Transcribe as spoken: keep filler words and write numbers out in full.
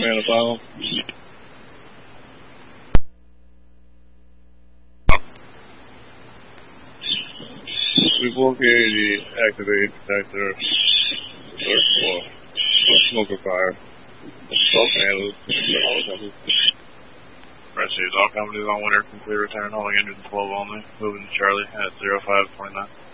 man asylum. We've located the activated detector. Search for smoke or fire. Handles. Rest of all companies on winter complete return, holding engine twelve only. Moving to Charlie at zero five twenty-nine.